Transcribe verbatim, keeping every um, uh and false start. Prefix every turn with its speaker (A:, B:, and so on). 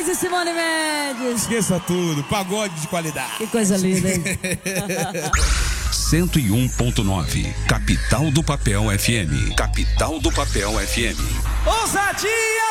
A: Mendes e Simone Mendes.
B: Esqueça tudo, pagode de qualidade.
A: Que coisa linda, hein?
C: cento e um ponto nove, Capital do Papel F M. Capital do Papel F M.
B: Ousadia!